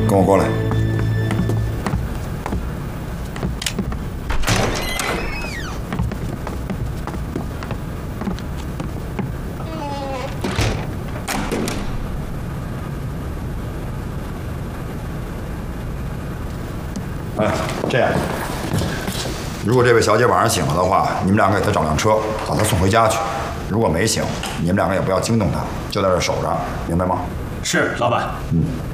跟我过来。哎，这样，如果这位小姐晚上醒了的话，你们两个给她找辆车，把她送回家去。如果没醒，你们两个也不要惊动她，就在这守着，明白吗？ 是，老板。 嗯。